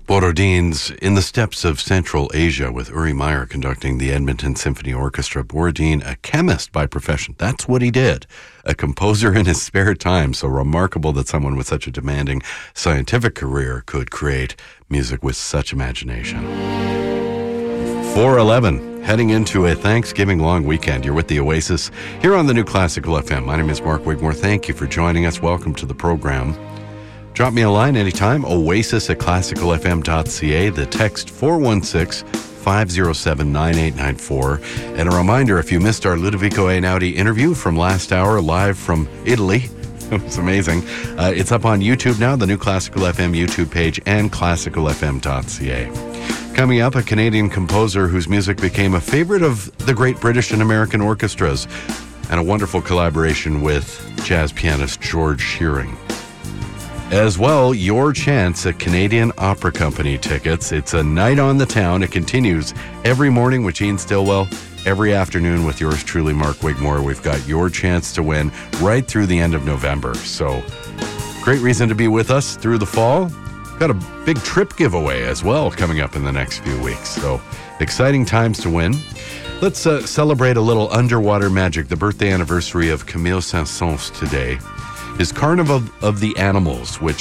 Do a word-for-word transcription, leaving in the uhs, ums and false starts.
Borodin's In the Steppes of Central Asia with Uri Meyer conducting the Edmonton Symphony Orchestra. Borodin, a chemist by profession. That's what he did. A composer in his spare time. So remarkable that someone with such a demanding scientific career could create music with such imagination. four eleven, heading into a Thanksgiving long weekend. You're with the Oasis here on the New Classical F M. My name is Mark Wigmore. Thank you for joining us. Welcome to the program. Drop me a line anytime, oasis at classical f m dot c a. The text four one six, five oh seven, nine eight nine four. And a reminder, if you missed our Ludovico Einaudi interview from last hour, live from Italy, it was amazing. Uh, it's up on YouTube now, the New Classical F M YouTube page, and classical f m dot c a. Coming up, a Canadian composer whose music became a favorite of the great British and American orchestras, and a wonderful collaboration with jazz pianist George Shearing. As well, your chance at Canadian Opera Company tickets. It's a night on the town. It continues every morning with Gene Stillwell, every afternoon with yours truly, Mark Wigmore. We've got your chance to win right through the end of November. So, great reason to be with us through the fall. Got a big trip giveaway as well coming up in the next few weeks. So, exciting times to win. Let's uh, celebrate a little underwater magic, the birthday anniversary of Camille Saint-Saëns today. His Carnival of the Animals, which